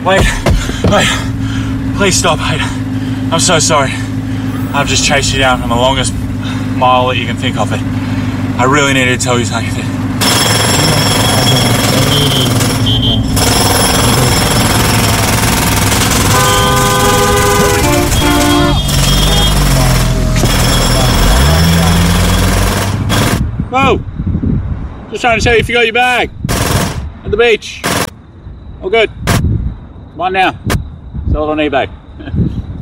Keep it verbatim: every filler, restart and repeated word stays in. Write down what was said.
Wait, wait, please stop, mate. I'm so sorry. I've just chased you down from the longest mile that you can think of it. I really needed to tell you something. Whoa! Just trying to tell you if you got your bag at the beach. All good. Come on now. Sell it on eBay.